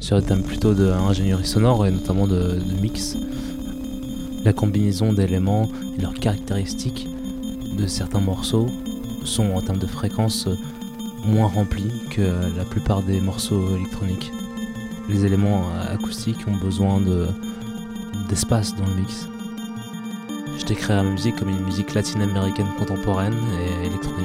sur des thèmes plutôt d'ingénierie sonore et notamment de mix. La combinaison d'éléments et leurs caractéristiques de certains morceaux sont en termes de fréquence moins remplis que la plupart des morceaux électroniques. Les éléments acoustiques ont besoin d'espace dans le mix. Je décrirais la musique comme une musique latine-américaine contemporaine et électronique.